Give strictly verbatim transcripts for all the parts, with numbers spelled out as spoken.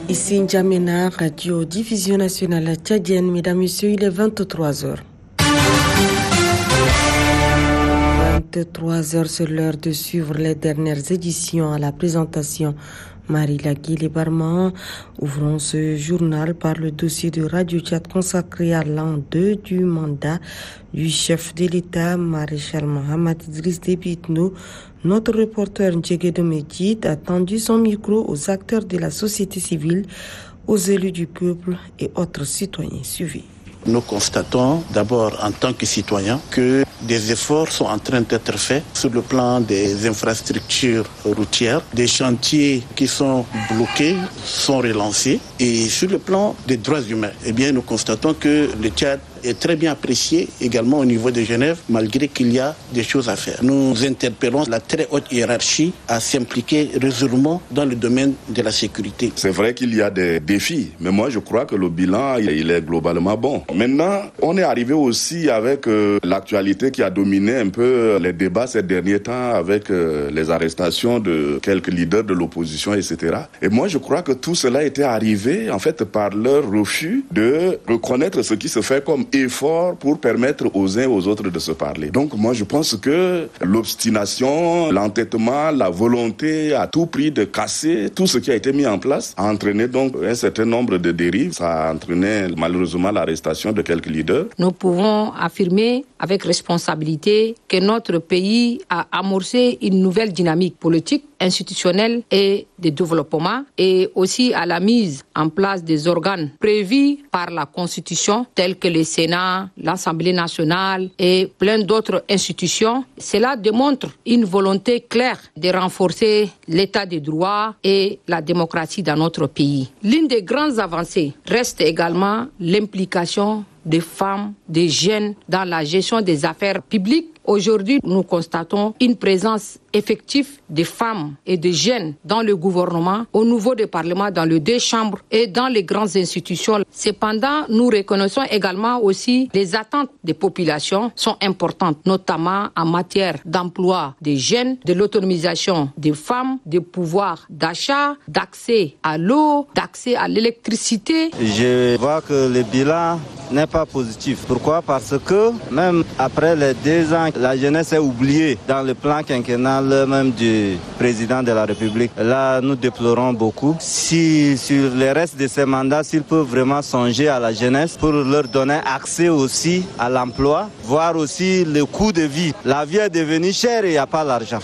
Ici N'Djamena, Radio Diffusion Nationale Tchadienne. Mesdames, Messieurs, il est vingt-trois heures. vingt-trois heures, c'est l'heure de suivre les dernières éditions à la présentation. Marie Laguille Barman. Ouvrons ce journal par le dossier de Radio Tchad consacré à l'an deux du mandat du chef de l'État, maréchal Mohamed Idriss Déby Itno. Notre reporter Ndjegede Medjid a tendu son micro aux acteurs de la société civile, aux élus du peuple et autres citoyens suivis. Nous constatons d'abord en tant que citoyens que des efforts sont en train d'être faits sur le plan des infrastructures routières. Des chantiers qui sont bloqués sont relancés. Et sur le plan des droits humains, eh bien, nous constatons que le Tchad est très bien apprécié également au niveau de Genève, malgré qu'il y a des choses à faire. Nous interpellons la très haute hiérarchie à s'impliquer résolument dans le domaine de la sécurité. C'est vrai qu'il y a des défis, mais moi je crois que le bilan il est globalement bon. Maintenant, on est arrivé aussi avec euh, l'actualité qui a dominé un peu les débats ces derniers temps avec euh, les arrestations de quelques leaders de l'opposition, et cetera. Et moi je crois que tout cela était arrivé en fait par leur refus de reconnaître ce qui se fait comme effort pour permettre aux uns et aux autres de se parler. Donc moi je pense que l'obstination, l'entêtement, la volonté à tout prix de casser tout ce qui a été mis en place a entraîné donc un certain nombre de dérives. Ça a entraîné malheureusement l'arrestation de quelques leaders. Nous pouvons affirmer avec responsabilité que notre pays a amorcé une nouvelle dynamique politique, institutionnelle et de développement, et aussi à la mise en place des organes prévus par la Constitution tels que le Sénat, l'Assemblée nationale et plein d'autres institutions. Cela démontre une volonté claire de renforcer l'état de droit et la démocratie dans notre pays. L'une des grandes avancées reste également l'implication des femmes, des jeunes dans la gestion des affaires publiques. Aujourd'hui, nous constatons une présence effective des femmes et des jeunes dans le gouvernement, au niveau des parlements, dans les deux chambres et dans les grandes institutions. Cependant, nous reconnaissons également aussi les attentes des populations sont importantes, notamment en matière d'emploi des jeunes, de l'autonomisation des femmes, du pouvoir d'achat, d'accès à l'eau, d'accès à l'électricité. Je vois que le bilan n'est pas positif. Pourquoi ? Parce que même après les deux ans, la jeunesse est oubliée dans le plan quinquennal même du président de la République. Là, nous déplorons beaucoup. Si sur le reste de ces mandats, s'ils peuvent vraiment songer à la jeunesse pour leur donner accès aussi à l'emploi, voir aussi le coût de vie. La vie est devenue chère et il n'y a pas l'argent.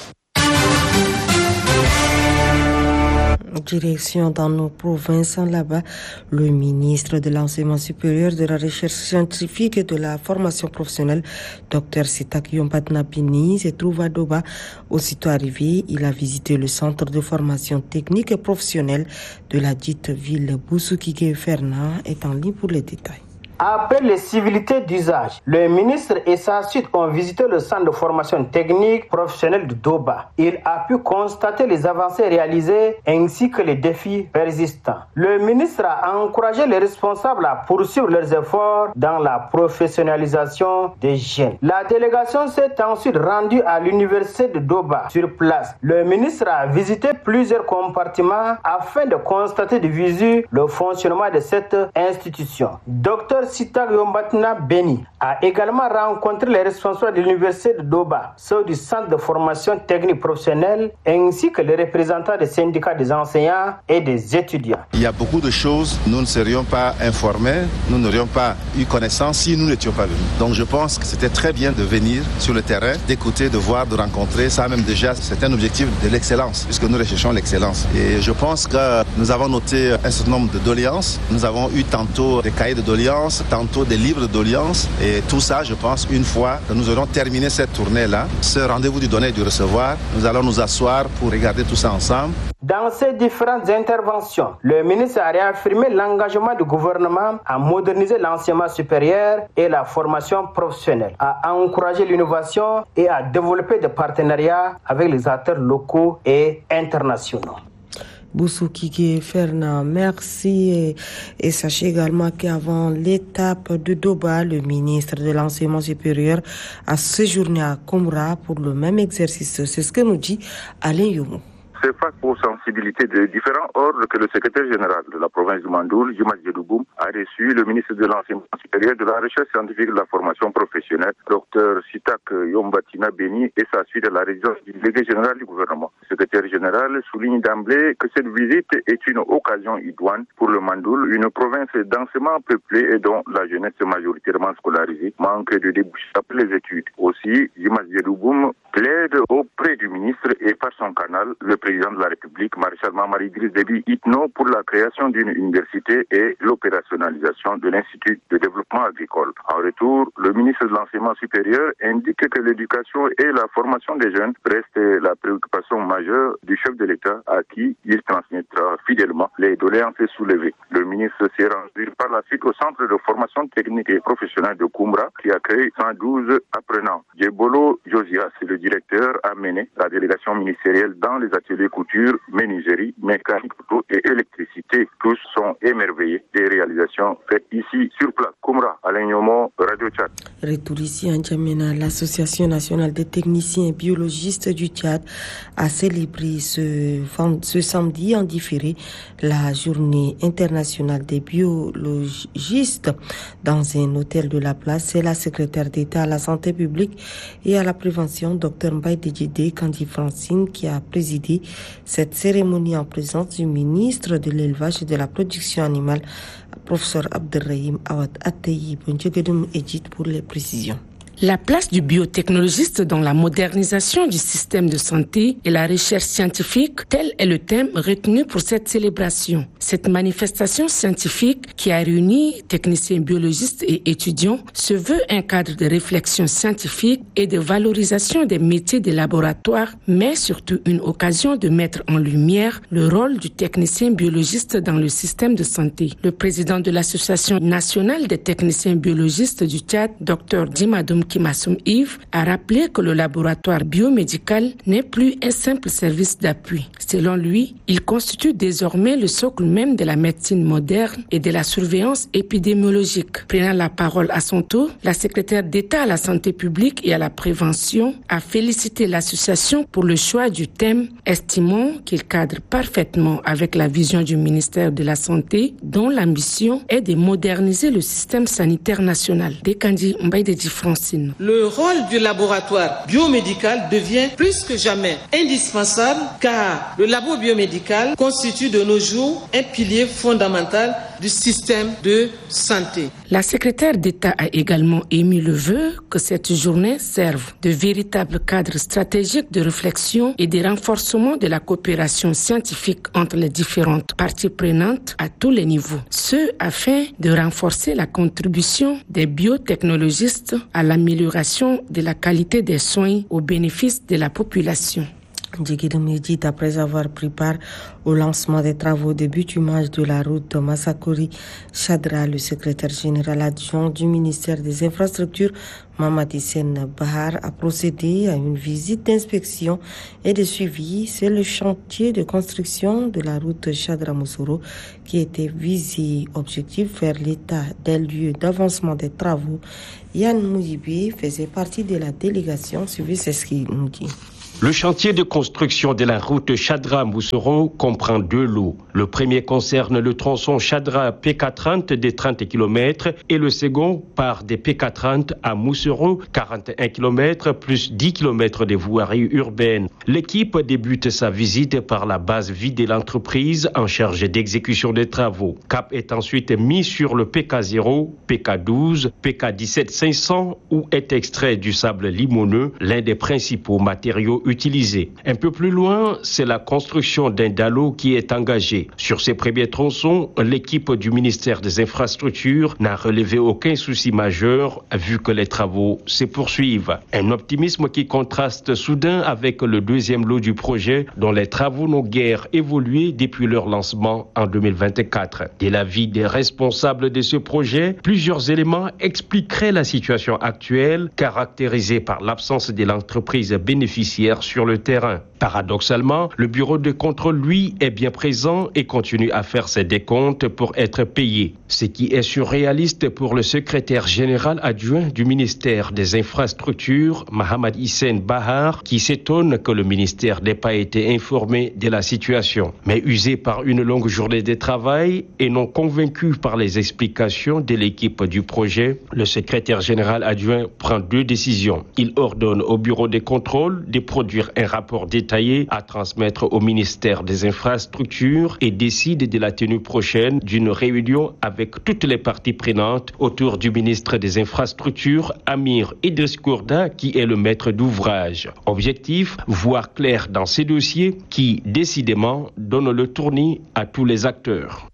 Direction dans nos provinces, là-bas, le ministre de l'Enseignement supérieur, de la Recherche scientifique et de la formation professionnelle, Dr Sitak Yombatna Bini, se trouve à Doba. Aussitôt arrivé, il a visité le centre de formation technique et professionnelle de la dite ville. Boussou-Kike Fernand est en ligne pour les détails. Après les civilités d'usage, le ministre et sa suite ont visité le centre de formation technique professionnelle de Doba. Il a pu constater les avancées réalisées ainsi que les défis persistants. Le ministre a encouragé les responsables à poursuivre leurs efforts dans la professionnalisation des jeunes. La délégation s'est ensuite rendue à l'université de Doba. Sur place, le ministre a visité plusieurs compartiments afin de constater de visu le fonctionnement de cette institution. Docteur Sitak Yombatna Beni a également rencontré les responsables de l'université de Doba, ceux du centre de formation technique professionnelle, ainsi que les représentants des syndicats des enseignants et des étudiants. Il y a beaucoup de choses, nous ne serions pas informés, nous n'aurions pas eu connaissance si nous n'étions pas venus. Donc je pense que c'était très bien de venir sur le terrain, d'écouter, de voir, de rencontrer. Ça même déjà, c'est un objectif de l'excellence, puisque nous recherchons l'excellence. Et je pense que nous avons noté un certain nombre de doléances. Nous avons eu tantôt des cahiers de doléances, tantôt des livres de doléances, et tout ça, je pense, une fois que nous aurons terminé cette tournée-là, ce rendez-vous du donner et du recevoir, nous allons nous asseoir pour regarder tout ça ensemble. Dans ces différentes interventions, le ministre a réaffirmé l'engagement du gouvernement à moderniser l'enseignement supérieur et la formation professionnelle, à encourager l'innovation et à développer des partenariats avec les acteurs locaux et internationaux. Boussou-Kike Fernand, merci. Et, et sachez également qu'avant l'étape de Doba, le ministre de l'Enseignement supérieur a séjourné à Komra pour le même exercice. C'est ce que nous dit Alain Youmou. C'est face aux sensibilités de différents ordres que le secrétaire général de la province du Mandoul, Djimas Djedoubou, a reçu le ministre de l'Enseignement supérieur, de la Recherche scientifique et de la formation professionnelle, Dr Sitak Yombatina Beni, et sa suite à la résidence du délégué général du gouvernement. Le secrétaire général souligne d'emblée que cette visite est une occasion idoine pour le Mandoul, une province densément peuplée et dont la jeunesse majoritairement scolarisée manque de débouchés après les études. Aussi, Djimas Djedoubou plaide auprès du ministre et par son canal, le président de la République, maréchal Mamadi Idriss Déby Itno, pour la création d'une université et l'opérationnalisation de l'Institut de développement agricole. En retour, le ministre de l'Enseignement supérieur indique que l'éducation et la formation des jeunes restent la préoccupation majeure du chef de l'État, à qui il transmettra fidèlement les doléances soulevées. Le ministre s'est rendu par la suite au centre de formation technique et professionnelle de Koumbra, qui accueille cent douze apprenants. Djebolo Josias, le directeur, a mené la délégation ministérielle dans les ateliers couture, menuiserie, mécanique, auto et électricité. Tous sont émerveillés des réalisations faites ici sur place. Koumbra, Alain Nyomo, Radio Tchad. Retour ici en N'Djamena, l'Association nationale des techniciens et biologistes du Tchad a célébré ce, ce samedi en différé la journée internationale des biologistes dans un hôtel de la place. C'est la secrétaire d'État à la santé publique et à la prévention, Dr Mbaye Djedje Kandi Francine, qui a présidé cette cérémonie en présence du ministre de l'élevage et de la production animale, professeur Abderrahim Awad Ateyi. Bonjour Edith pour les précisions. La place du biotechnologiste dans la modernisation du système de santé et la recherche scientifique, tel est le thème retenu pour cette célébration. Cette manifestation scientifique qui a réuni techniciens biologistes et étudiants se veut un cadre de réflexion scientifique et de valorisation des métiers des laboratoires, mais surtout une occasion de mettre en lumière le rôle du technicien biologiste dans le système de santé. Le président de l'Association nationale des techniciens biologistes du Tchad, Dr Djimadoum Kimassoum Yves, a rappelé que le laboratoire biomédical n'est plus un simple service d'appui. Selon lui, il constitue désormais le socle même de la médecine moderne et de la surveillance épidémiologique. Prenant la parole à son tour, la secrétaire d'État à la santé publique et à la prévention a félicité l'association pour le choix du thème, estimant qu'il cadre parfaitement avec la vision du ministère de la Santé, dont la mission est de moderniser le système sanitaire national. Dekandi Mbaye Djedje Francine. Le rôle du laboratoire biomédical devient plus que jamais indispensable car le labo biomédical constitue de nos jours un pilier fondamental du système de santé. La secrétaire d'État a également émis le vœu que cette journée serve de véritable cadre stratégique de réflexion et de renforcement de la coopération scientifique entre les différentes parties prenantes à tous les niveaux. Ce afin de renforcer la contribution des biotechnologistes à l'amélioration de la qualité des soins au bénéfice de la population. Djigidou Edith, après avoir pris part au lancement des travaux de bitumage de la route Massakori-Chadra, le secrétaire général adjoint du ministère des Infrastructures, Mamadi Sen Bahar, a procédé à une visite d'inspection et de suivi. C'est le chantier de construction de la route Chadra-Moussoro qui était visé. Objectif, faire l'état des lieux d'avancement des travaux. Yann Mouyibi faisait partie de la délégation. Suivez ce qu'il nous dit. Le chantier de construction de la route Chadra-Moussoro comprend deux lots. Le premier concerne le tronçon Chadra-P K trente de trente kilomètres et le second part des P K trente à Moussoro, quarante et un kilomètres plus dix kilomètres de voirie urbaine. L'équipe débute sa visite par la base vide de l'entreprise en charge d'exécution des travaux. Cap est ensuite mis sur le P K zéro, P K douze, P K dix-sept cinq cents où est extrait du sable limoneux, l'un des principaux matériaux utilisés. Un peu plus loin, c'est la construction d'un dallo qui est engagé. Sur ces premiers tronçons, l'équipe du ministère des Infrastructures n'a relevé aucun souci majeur vu que les travaux se poursuivent. Un optimisme qui contraste soudain avec le deuxième lot du projet dont les travaux n'ont guère évolué depuis leur lancement en deux mille vingt-quatre. De l'avis des responsables de ce projet, plusieurs éléments expliqueraient la situation actuelle caractérisée par l'absence de l'entreprise bénéficiaire acteurs sur le terrain. Paradoxalement, le bureau de contrôle, lui, est bien présent et continue à faire ses décomptes pour être payé. Ce qui est surréaliste pour le secrétaire général adjoint du ministère des Infrastructures, Mohamed Hissène Bahar, qui s'étonne que le ministère n'ait pas été informé de la situation. Mais usé par une longue journée de travail et non convaincu par les explications de l'équipe du projet, le secrétaire général adjoint prend deux décisions. Il ordonne au bureau de contrôle de produire un rapport détaillé à transmettre au ministère des Infrastructures et décide de la tenue prochaine d'une réunion avec toutes les parties prenantes autour du ministre des Infrastructures, Amir Idriss Kourda, qui est le maître d'ouvrage. Objectif, voir clair dans ces dossiers qui, décidément, donnent le tournis à tous les acteurs.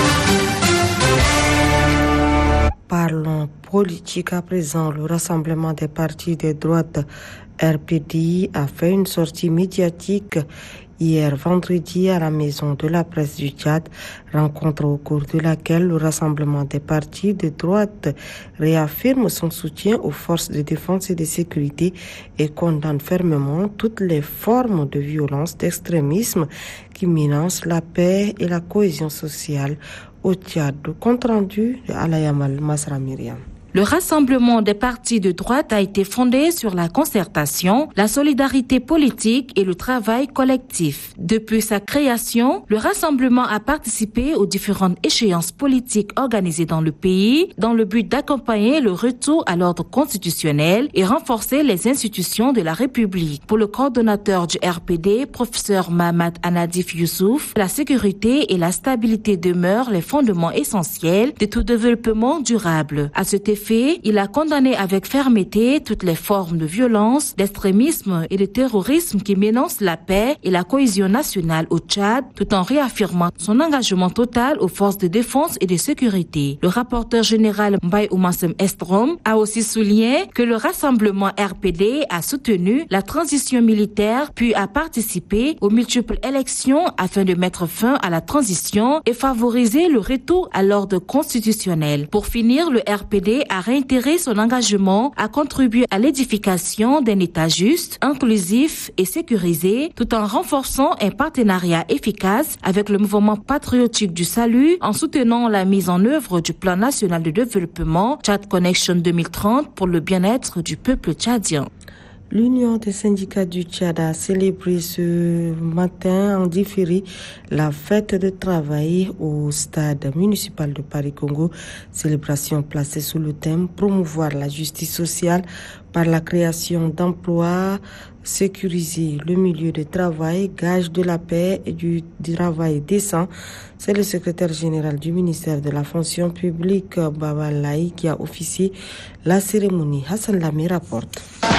Parlons politique à présent. Le Rassemblement des partis de droite R P D a fait une sortie médiatique hier vendredi à la Maison de la Presse du Tchad, rencontre au cours de laquelle le Rassemblement des partis de droite réaffirme son soutien aux forces de défense et de sécurité et condamne fermement toutes les formes de violence, d'extrémisme qui menacent la paix et la cohésion sociale au Tchad. Compte rendu de Alayamal Masra Myriam. Le Rassemblement des partis de droite a été fondé sur la concertation, la solidarité politique et le travail collectif. Depuis sa création, le Rassemblement a participé aux différentes échéances politiques organisées dans le pays dans le but d'accompagner le retour à l'ordre constitutionnel et renforcer les institutions de la République. Pour le coordonnateur du R P D, professeur Mahamat Anadif Youssouf, la sécurité et la stabilité demeurent les fondements essentiels de tout développement durable. À cet effet, il a condamné avec fermeté toutes les formes de violence, d'extrémisme et de terrorisme qui menacent la paix et la cohésion nationale au Tchad, tout en réaffirmant son engagement total aux forces de défense et de sécurité. Le rapporteur général Mbaye Oumassem Estrom a aussi souligné que le Rassemblement R P D a soutenu la transition militaire puis a participé aux multiples élections afin de mettre fin à la transition et favoriser le retour à l'ordre constitutionnel. Pour finir, le R P D a réitéré son engagement à contribuer à l'édification d'un État juste, inclusif et sécurisé, tout en renforçant un partenariat efficace avec le mouvement patriotique du salut, en soutenant la mise en œuvre du plan national de développement Tchad Connection deux mille trente pour le bien-être du peuple tchadien. L'Union des syndicats du Tchad a célébré ce matin en différé la fête de travail au stade municipal de Paris-Congo. Célébration placée sous le thème « Promouvoir la justice sociale par la création d'emplois, sécuriser le milieu de travail, gage de la paix et du travail décent ». C'est le secrétaire général du ministère de la fonction publique, Baba Laye, qui a officié la cérémonie. Hassan Lamy rapporte.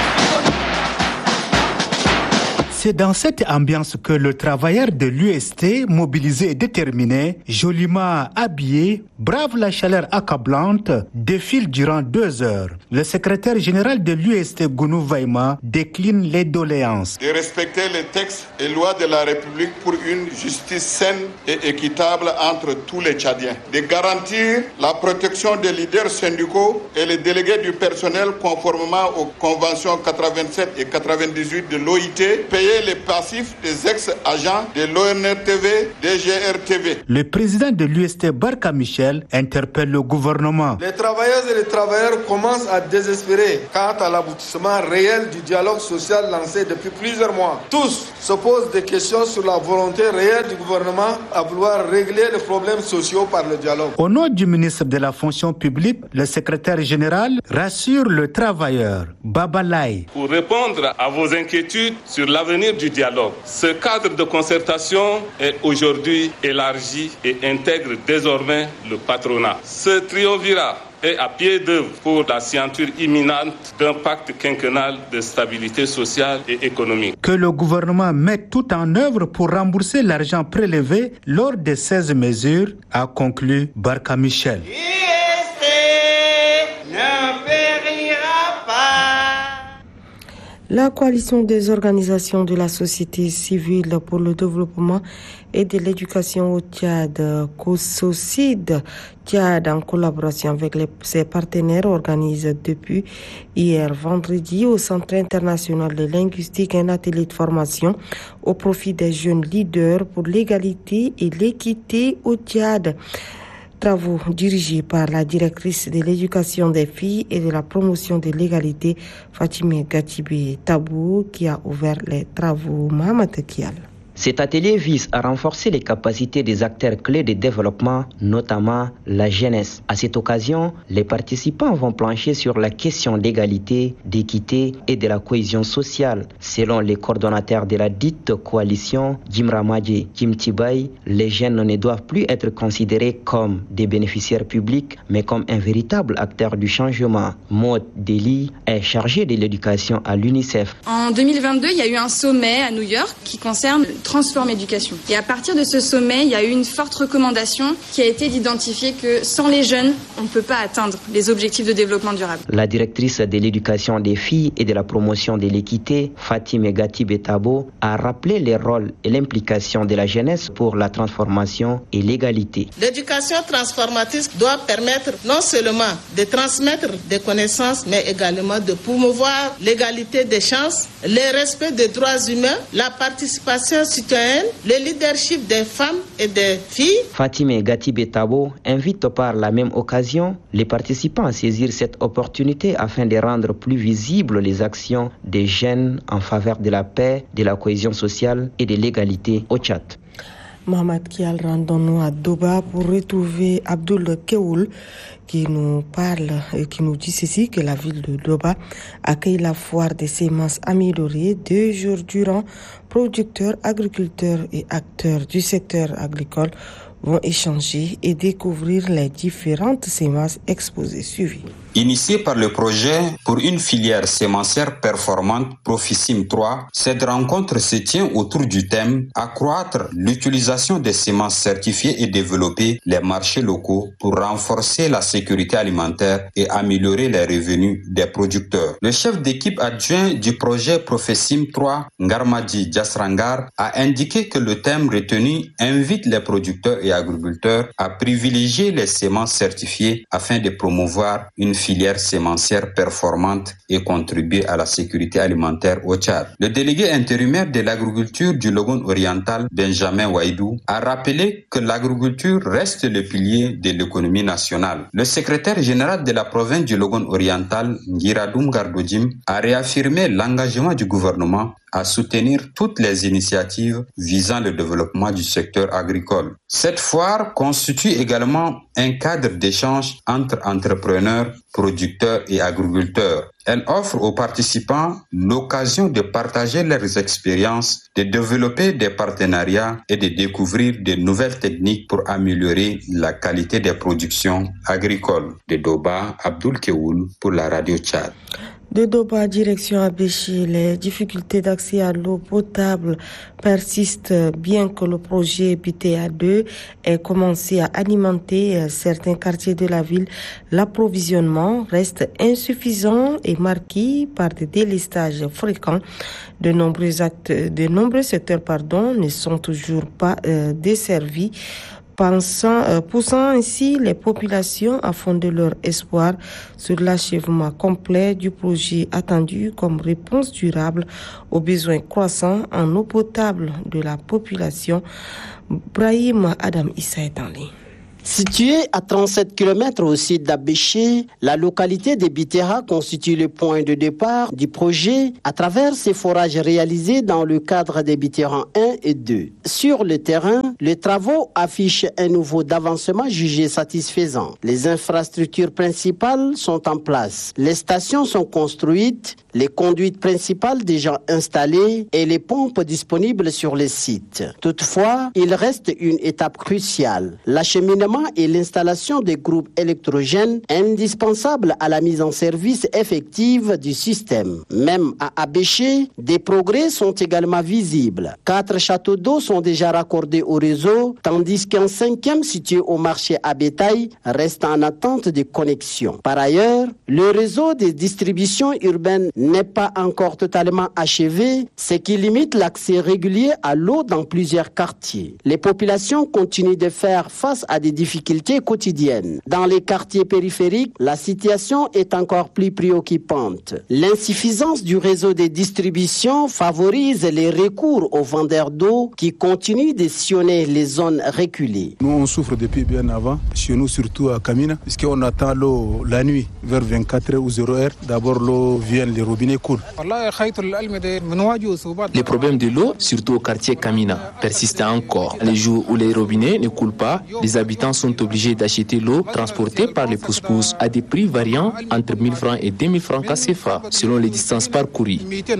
C'est dans cette ambiance que le travailleur de l'U S T, mobilisé et déterminé, joliment habillé, brave la chaleur accablante, défile durant deux heures. Le secrétaire général de l'U S T, Gounou Vaima, décline les doléances. De respecter les textes et lois de la République pour une justice saine et équitable entre tous les Tchadiens. De garantir la protection des leaders syndicaux et les délégués du personnel conformément aux conventions quatre-vingt-sept et quatre-vingt-dix-huit de l'O I T, payer les passifs des ex-agents de l'O N R T V, D G R T V. Le président de l'U S T, Barka Michel, interpelle le gouvernement. Les travailleuses et les travailleurs commencent à désespérer quant à l'aboutissement réel du dialogue social lancé depuis plusieurs mois. Tous se posent des questions sur la volonté réelle du gouvernement à vouloir régler les problèmes sociaux par le dialogue. Au nom du ministre de la fonction publique, le secrétaire général rassure le travailleur, Baba Laye. Pour répondre à vos inquiétudes sur l'avenir du dialogue, ce cadre de concertation est aujourd'hui élargi et intègre désormais le patronat. Ce triumvirat est à pied d'œuvre pour la signature imminente d'un pacte quinquennal de stabilité sociale et économique. Que le gouvernement mette tout en œuvre pour rembourser l'argent prélevé lors des seize mesures, a conclu Barka Michel. La coalition des organisations de la société civile pour le développement et de l'éducation au Tchad, COSOCID Tchad, en collaboration avec les, ses partenaires, organise depuis hier vendredi au Centre international de linguistique un atelier de formation au profit des jeunes leaders pour l'égalité et l'équité au Tchad. Travaux dirigés par la directrice de l'éducation des filles et de la promotion de l'égalité, Fatime Gatibé Tabou, qui a ouvert les travaux. Mohamed Kial. Cet atelier vise à renforcer les capacités des acteurs clés de développement, notamment la jeunesse. À cette occasion, les participants vont plancher sur la question d'égalité, d'équité et de la cohésion sociale. Selon les coordonnateurs de la dite coalition, Jim Ramadji, Jim Tibaï, les jeunes ne doivent plus être considérés comme des bénéficiaires publics, mais comme un véritable acteur du changement. Maud Deli est chargée de l'éducation à l'UNICEF. En deux mille vingt-deux, il y a eu un sommet à New York qui concerne Transform Éducation. Et à partir de ce sommet, il y a eu une forte recommandation qui a été d'identifier que sans les jeunes, on ne peut pas atteindre les objectifs de développement durable. La directrice de l'éducation des filles et de la promotion de l'équité, Fatime Gatibé Tabo, a rappelé les rôles et l'implication de la jeunesse pour la transformation et l'égalité. L'éducation transformatrice doit permettre non seulement de transmettre des connaissances, mais également de promouvoir l'égalité des chances, le respect des droits humains, la participation citoyenne, le leadership des femmes et des filles. Fatime Gatibé Tabo invite par la même occasion les participants à saisir cette opportunité afin de rendre plus visibles les actions des jeunes en faveur de la paix, de la cohésion sociale et de l'égalité au Tchad. Mohamed Kial, rendons-nous à Doba pour retrouver Abdoul Keoul qui nous parle et qui nous dit ceci, que la ville de Doba accueille la foire des semences améliorées deux jours durant. Producteurs, agriculteurs et acteurs du secteur agricole vont échanger et découvrir les différentes semences exposées. Suivies. Initié par le projet pour une filière sémencière performante Proficim trois, cette rencontre se tient autour du thème « Accroître l'utilisation des semences certifiées et développer les marchés locaux pour renforcer la sécurité alimentaire et améliorer les revenus des producteurs ». Le chef d'équipe adjoint du projet Proficim trois, Ngarmadji Jasrangar, a indiqué que le thème retenu invite les producteurs et agriculteurs à privilégier les semences certifiées afin de promouvoir une filière sémencière performante et contribuer à la sécurité alimentaire au Tchad. Le délégué intérimaire de l'agriculture du Logone oriental, Benjamin Waidou, a rappelé que l'agriculture reste le pilier de l'économie nationale. Le secrétaire général de la province du Logone oriental, Ngiradoum Gardodjim, a réaffirmé l'engagement du gouvernement à soutenir toutes les initiatives visant le développement du secteur agricole. Cette foire constitue également un cadre d'échange entre entrepreneurs, producteurs et agriculteurs. Elle offre aux participants l'occasion de partager leurs expériences, de développer des partenariats et de découvrir de nouvelles techniques pour améliorer la qualité des productions agricoles. De Doba, Abdoul Keoul pour la radio Tchad. De Doba, direction Abéché, les difficultés d'accès à l'eau potable persistent bien que le projet B T A deux ait commencé à alimenter certains quartiers de la ville. L'approvisionnement reste insuffisant et marqué par des délestages fréquents. De nombreux, actes, de nombreux secteurs pardon, ne sont toujours pas euh, desservis. Pensant, euh, poussant ainsi les populations à fonder leur espoir sur l'achèvement complet du projet attendu comme réponse durable aux besoins croissants en eau potable de la population. Brahim Adam Issa est en ligne. Située à trente-sept kilomètres au sud d'Abéché, la localité de Bitera constitue le point de départ du projet à travers ses forages réalisés dans le cadre des Bitera un et deux. Sur le terrain, les travaux affichent un niveau d'avancement jugé satisfaisant. Les infrastructures principales sont en place. Les stations sont construites, les conduites principales déjà installées et les pompes disponibles sur les sites. Toutefois, il reste une étape cruciale. L'acheminement et l'installation des groupes électrogènes indispensables à la mise en service effective du système. Même à Abéché, des progrès sont également visibles. Quatre châteaux d'eau sont déjà raccordés au réseau, tandis qu'un cinquième situé au marché à bétail reste en attente de connexion. Par ailleurs, le réseau des distributions urbaines n'est pas encore totalement achevé, ce qui limite l'accès régulier à l'eau dans plusieurs quartiers. Les populations continuent de faire face à des difficultés quotidiennes. Dans les quartiers périphériques, la situation est encore plus préoccupante. L'insuffisance du réseau de distribution favorise les recours aux vendeurs d'eau qui continuent de sillonner les zones reculées. Nous, on souffre depuis bien avant, chez nous surtout à Kamina, puisqu'on attend l'eau la nuit, vers vingt-quatre heures ou zéro heure. D'abord, l'eau vient, les robinets coulent. Les problèmes de l'eau, surtout au quartier Kamina, persistent encore. Les jours où les robinets ne coulent pas, les habitants sont obligés d'acheter l'eau transportée par les pousse-pousse à des prix variant entre mille francs et deux mille francs C F A, selon les distances parcourues.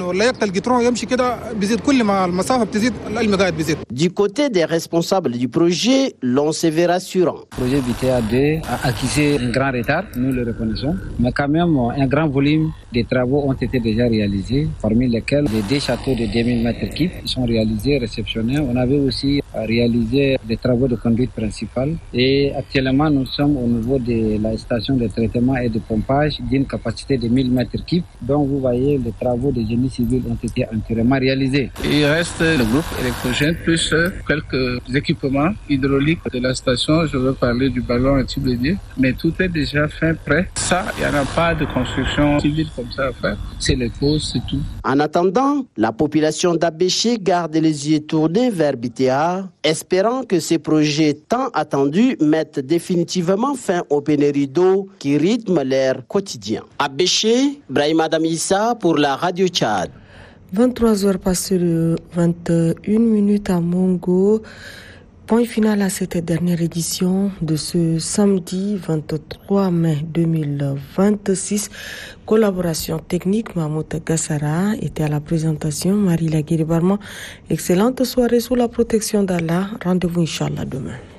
Du côté des responsables du projet, l'on se veut rassurant. Le projet B T A deux a accusé un grand retard, nous le reconnaissons, mais quand même un grand volume de travaux ont été déjà réalisés, parmi lesquels les deux châteaux de deux mille mètres cubes sont réalisés, réceptionnés. On avait aussi réalisé des travaux de conduite principale et actuellement nous sommes au niveau de la station de traitement et de pompage d'une capacité de mille mètres cubes. Donc vous voyez, les travaux de génie civil ont été entièrement réalisés. Il reste le groupe électrogène plus quelques équipements hydrauliques de la station. Je veux parler du ballon et tubédier, mais tout est déjà fait, prêt. Ça, il n'y en a pas de construction civile comme ça à faire. C'est les causes, c'est tout. En attendant, la population d'Abéché garde les yeux tournés vers B T A, espérant que ces projets tant attendus mettent définitivement fin aux pénuries d'eau qui rythment leur quotidien. Abéché, Brahima Damissa pour la Radio Tchad. vingt-trois heures passées de vingt et une minutes à Mongo. Point final à cette dernière édition de ce samedi vingt-trois mai deux mille vingt-six. Collaboration technique, Mahmoud Gassara était à la présentation, Marie Laguerre Barman. Excellente soirée sous la protection d'Allah. Rendez-vous Inch'Allah demain.